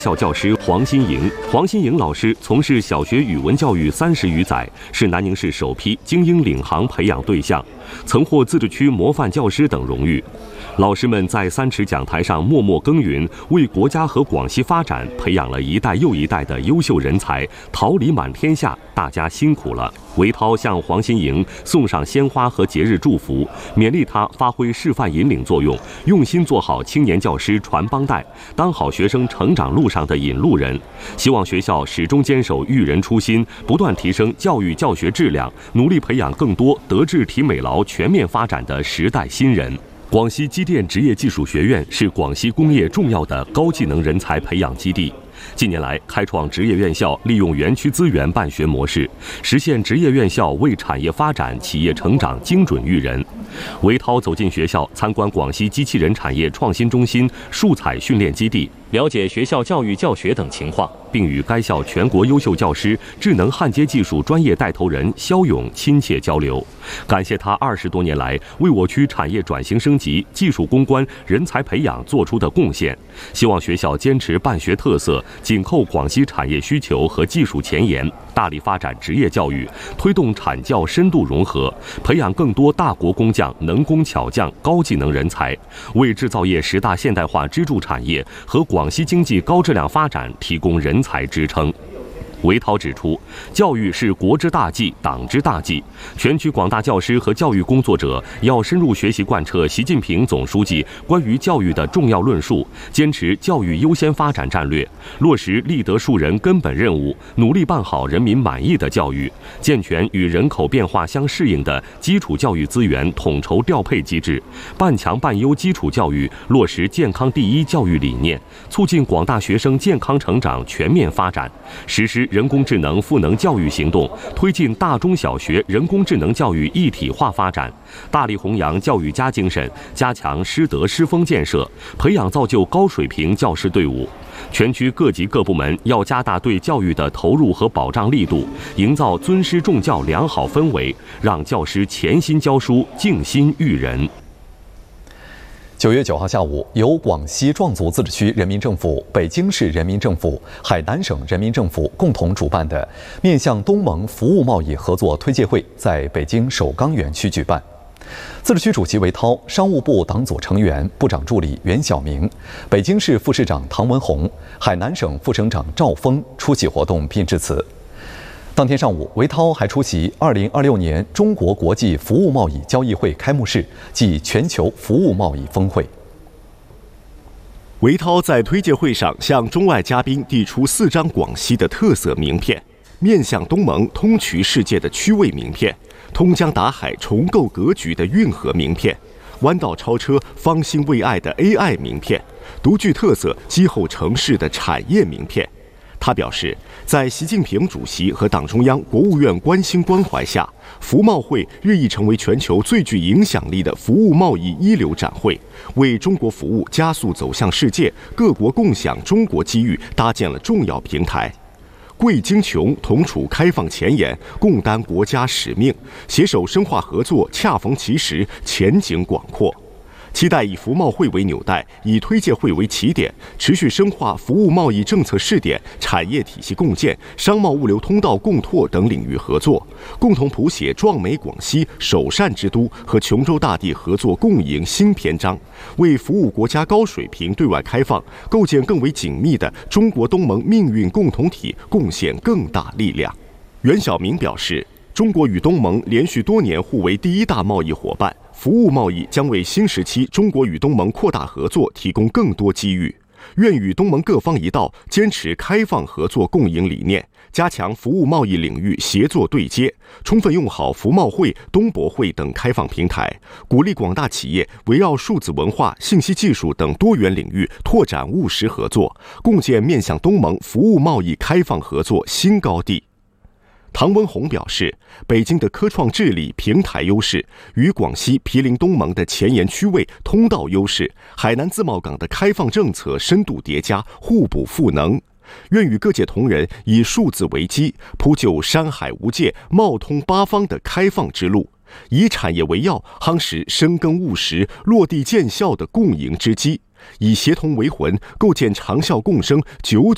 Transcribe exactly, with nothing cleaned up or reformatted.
校教师黄新颖，黄新颖老师从事小学语文教育三十余载，是南宁市首批精英领航培养对象，曾获自治区模范教师等荣誉。老师们在三尺讲台上默默耕耘，为国家和广西发展培养了一代又一代的优秀人才，桃李满天下，大家辛苦了。韦涛向黄新颖送上鲜花和节日祝福，勉励他发挥示范引领作用，用心做好青年教师传帮带，当好学生成长路上的引路人。希望学校始终坚守育人初心，不断提升教育教学质量，努力培养更多德智体美劳全面发展的时代新人。广西机电职业技术学院是广西工业重要的高技能人才培养基地。近年来，开创职业院校利用园区资源办学模式，实现职业院校为产业发展、企业成长精准育人。韦涛走进学校，参观广西机器人产业创新中心数采训练基地，了解学校教育教学等情况，并与该校全国优秀教师、智能焊接技术专业带头人肖勇亲切交流，感谢他二十多年来为我区产业转型升级、技术攻关、人才培养做出的贡献。希望学校坚持办学特色，紧扣广西产业需求和技术前沿，大力发展职业教育，推动产教深度融合，培养更多大国工匠、能工巧匠、高技能人才，为制造业十大现代化支柱产业和广西经济高质量发展提供人才支撑。韦涛指出，教育是国之大计、党之大计，全区广大教师和教育工作者要深入学习贯彻习近平总书记关于教育的重要论述，坚持教育优先发展战略，落实立德树人根本任务，努力办好人民满意的教育，健全与人口变化相适应的基础教育资源统筹调配机制，办强办优基础教育，落实健康第一教育理念，促进广大学生健康成长全面发展，实施人工智能赋能教育行动，推进大中小学人工智能教育一体化发展，大力弘扬教育家精神，加强师德师风建设，培养造就高水平教师队伍。全区各级各部门要加大对教育的投入和保障力度，营造尊师重教良好氛围，让教师潜心教书、静心育人。 九月九号下午，由广西壮族自治区人民政府、北京市人民政府、海南省人民政府共同主办的面向东盟服务贸易合作推介会在北京首钢园区举办。自治区主席韦涛、商务部党组成员、部长助理袁晓明、北京市副市长唐文宏、海南省副省长赵峰出席活动并致辞。当天上午，韦涛还出席二零二六年中国国际服务贸易交易会开幕式暨全球服务贸易峰会。 韦涛在推介会上向中外嘉宾递出四张广西的特色名片：面向东盟、通衢世界的区位名片，通江达海、重构格局的运河名片，弯道超车、方兴未艾的 A I 名片，独具特色、基后城市的产业名片。他表示，在习近平主席和党中央、国务院关心关怀下，服贸会日益成为全球最具影响力的服务贸易一流展会，为中国服务加速走向世界、各国共享中国机遇搭建了重要平台。贵京琼同处开放前沿，共担国家使命，携手深化合作，恰逢其时，前景广阔。期待以服贸会为纽带，以推介会为起点，持续深化服务贸易政策试点、产业体系共建、商贸物流通道共拓等领域合作，共同谱写壮美广西、首善之都和琼州大地合作共赢新篇章，为服务国家高水平对外开放、构建更为紧密的中国东盟命运共同体贡献更大力量。袁晓明表示，中国与东盟连续多年互为第一大贸易伙伴，服务贸易将为新时期中国与东盟扩大合作提供更多机遇。愿与东盟各方一道，坚持开放合作共赢理念，加强服务贸易领域协作对接，充分用好服贸会、东博会等开放平台，鼓励广大企业围绕数字文化、信息技术等多元领域拓展务实合作，共建面向东盟服务贸易开放合作新高地。唐文宏表示，北京的科创智力、平台优势，与广西毗邻东盟的前沿区位、通道优势，海南自贸港的开放政策深度叠加，互补赋能。愿与各界同仁以数字为基，铺就山海无界、贸通八方的开放之路，以产业为要，夯实深耕务实、落地见效的共赢之基，以协同为魂，构建长效共生、久久